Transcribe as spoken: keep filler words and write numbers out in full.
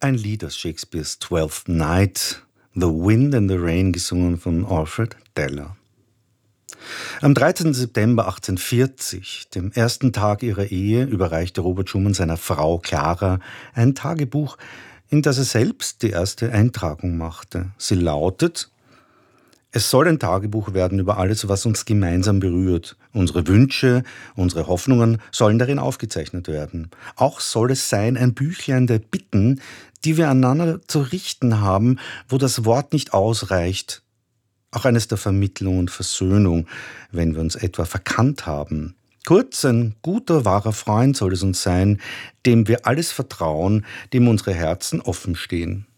Ein Lied aus Shakespeares Twelfth Night, The Wind and the Rain, gesungen von Alfred Deller. Am dreizehnten September achtzehnhundertvierzig, dem ersten Tag ihrer Ehe, überreichte Robert Schumann seiner Frau Clara ein Tagebuch, in das er selbst die erste Eintragung machte. Sie lautet: Es soll ein Tagebuch werden über alles, was uns gemeinsam berührt. Unsere Wünsche, unsere Hoffnungen sollen darin aufgezeichnet werden. Auch soll es sein ein Büchlein der Bitten, die wir aneinander zu richten haben, wo das Wort nicht ausreicht. Auch eines der Vermittlung und Versöhnung, wenn wir uns etwa verkannt haben. Kurz, ein guter, wahrer Freund soll es uns sein, dem wir alles vertrauen, dem unsere Herzen offen stehen.